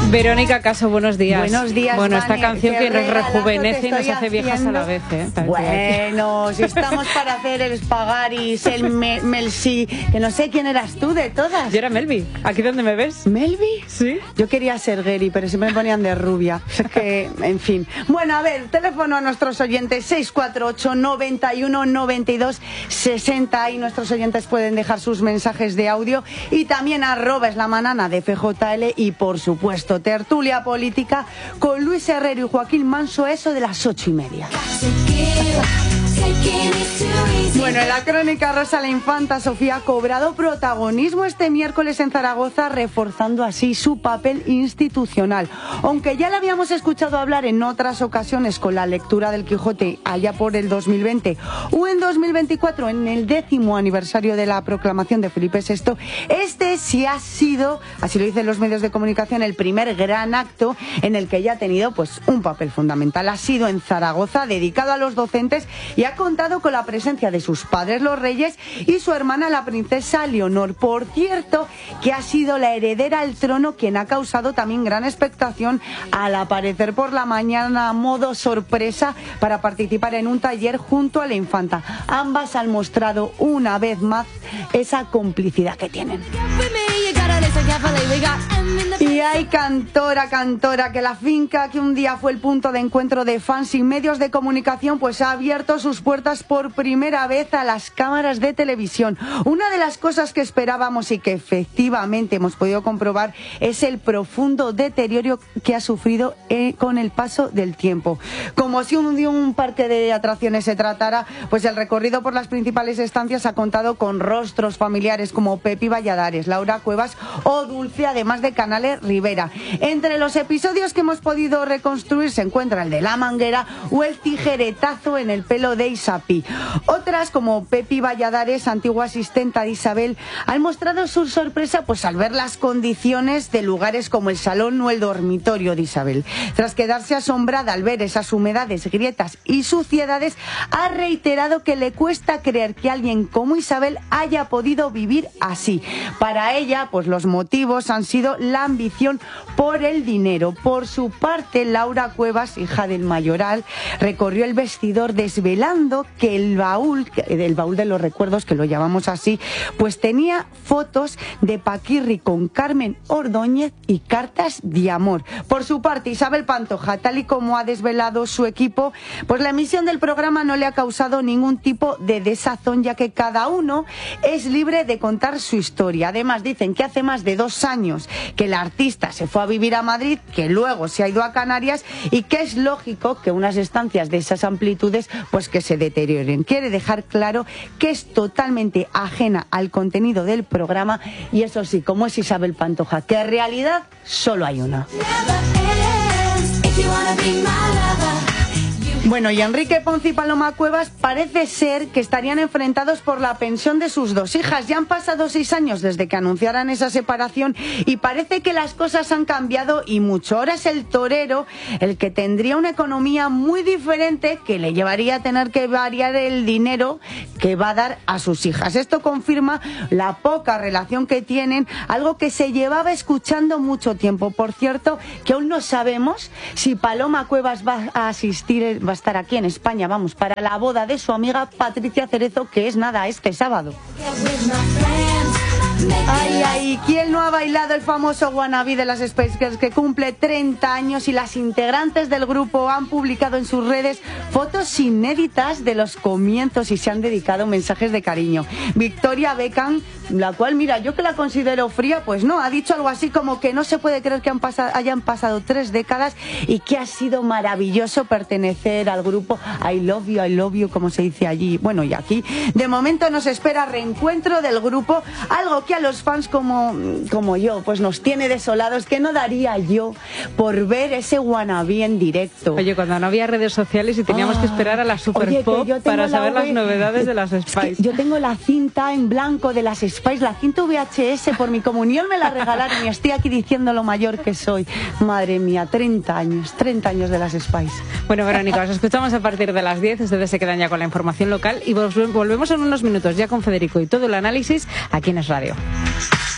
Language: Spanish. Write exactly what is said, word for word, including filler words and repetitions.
Verónica Caso, buenos días. Buenos días, Bueno, Vane, esta canción que nos rejuvenece y nos hace haciendo. viejas a la vez, ¿eh? Bueno, si estamos para hacer el Spagaris, el me Melsi, que no sé quién eras tú de todas. Yo era Melvi, aquí donde me ves. ¿Melvi? Sí. Yo quería ser Geri, pero siempre me ponían de rubia. Es que, en fin. Bueno, a ver, teléfono a nuestros oyentes, seis cuatro ocho, noventa y uno, noventa y dos, sesenta, y nuestros oyentes pueden dejar sus mensajes de audio, y también arroba es la manana de F J L, y por supuesto tertulia política con Luis Herrero y Joaquín Manso, eso de las ocho y media. Bueno, en la crónica rosa, la infanta Sofía ha cobrado protagonismo este miércoles en Zaragoza, reforzando así su papel institucional. Aunque ya la habíamos escuchado hablar en otras ocasiones con la lectura del Quijote allá por el dos mil veinte o en dos mil veinticuatro, en el décimo aniversario de la proclamación de Felipe sexto, este sí ha sido, así lo dicen los medios de comunicación, el primer gran acto en el que ella ha tenido pues un papel fundamental. Ha sido en Zaragoza, dedicado a los docentes, y ha contado con la presencia de sus padres los reyes y su hermana la princesa Leonor. Por cierto, que ha sido la heredera al trono quien ha causado también gran expectación al aparecer por la mañana a modo sorpresa para participar en un taller junto a la infanta. Ambas han mostrado una vez más esa complicidad que tienen. Y hay cantora, cantora, que la finca que un día fue el punto de encuentro de fans y medios de comunicación, pues ha abierto sus puertas por primera vez a las cámaras de televisión. Una de las cosas que esperábamos y que efectivamente hemos podido comprobar es el profundo deterioro que ha sufrido eh, con el paso del tiempo. Como si un, de un parque de atracciones se tratara, pues el recorrido por las principales estancias ha contado con rostros familiares como Pepi Valladares, Laura Cuevas o Dulce, además de Canales Rivera. Entre los episodios que hemos podido reconstruir se encuentra el de la manguera o el tijeretazo en el pelo de Isapi. Otras, como Pepi Valladares, antigua asistenta de Isabel, han mostrado su sorpresa pues al ver las condiciones de lugares como el salón o el dormitorio de Isabel. Tras quedarse asombrada al ver esas humedades, grietas y suciedades, ha reiterado que le cuesta creer que alguien como Isabel haya podido vivir así. Para ella, pues los motivos han sido la ambición por el dinero. Por su parte, Laura Cuevas, hija del mayoral, recorrió el vestidor desvelando que el baúl, el baúl de los recuerdos, que lo llamamos así, pues tenía fotos de Paquirri con Carmen Ordóñez y cartas de amor. Por su parte, Isabel Pantoja, tal y como ha desvelado su equipo, pues la emisión del programa no le ha causado ningún tipo de desazón, ya que cada uno es libre de contar su historia. Además, dicen que hace más de dos años que la artista se fue a vivir a Madrid, que luego se ha ido a Canarias, y que es lógico que unas estancias de esas amplitudes pues que se deterioren. Quiere dejar claro que es totalmente ajena al contenido del programa, y eso sí, como es Isabel Pantoja, que en realidad solo hay una. Bueno, y Enrique Ponce y Paloma Cuevas parece ser que estarían enfrentados por la pensión de sus dos hijas. Ya han pasado seis años desde que anunciaran esa separación y parece que las cosas han cambiado y mucho. Ahora es el torero el que tendría una economía muy diferente, que le llevaría a tener que variar el dinero que va a dar a sus hijas. Esto confirma la poca relación que tienen, algo que se llevaba escuchando mucho tiempo. Por cierto, que aún no sabemos si Paloma Cuevas va a asistir, va a estar aquí en España, vamos, para la boda de su amiga Patricia Cerezo, que es nada, este sábado. Ay, ay, ¿quién no ha bailado el famoso Wannabe de las Spice Girls, que cumple treinta años, y las integrantes del grupo han publicado en sus redes fotos inéditas de los comienzos y se han dedicado mensajes de cariño? Victoria Beckham, la cual, mira, yo que la considero fría, pues no, ha dicho algo así como que no se puede creer que han pasado, hayan pasado tres décadas y que ha sido maravilloso pertenecer al grupo. I love you, I love you, como se dice allí, bueno, y aquí. De momento nos espera reencuentro del grupo, algo que a los fans como, como yo pues nos tiene desolados, que no daría yo por ver ese Wannabe en directo. Oye, cuando no había redes sociales y teníamos ah, que esperar a la Super oye, Pop para saber la... las novedades de las Spice. Es que yo tengo la cinta en blanco de las Spice, la cinta V H S, por mi comunión me la regalaron y estoy aquí diciendo lo mayor que soy. Madre mía, treinta años, treinta años de las Spice. Bueno, Verónica, os escuchamos a partir de las diez, ustedes se quedan ya con la información local y volvemos en unos minutos ya con Federico y todo el análisis aquí en Es Radio.